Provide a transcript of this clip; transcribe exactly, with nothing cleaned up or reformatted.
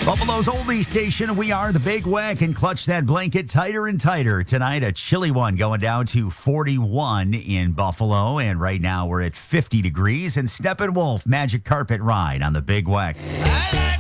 Buffalo's oldie station, we are the Big Weck, and clutch that blanket tighter and tighter. Tonight, a chilly one going down to forty-one in Buffalo, and right now we're at fifty degrees. And Steppenwolf Magic Carpet Ride on the Big Weck.